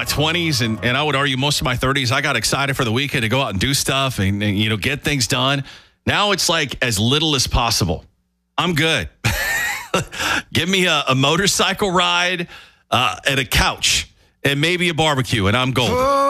my 20s and I would argue most of my 30s, I got excited for the weekend to go out and do stuff and get things done. Now it's like as little as possible. I'm good. Give me a motorcycle ride and a couch and maybe a barbecue, and I'm golden.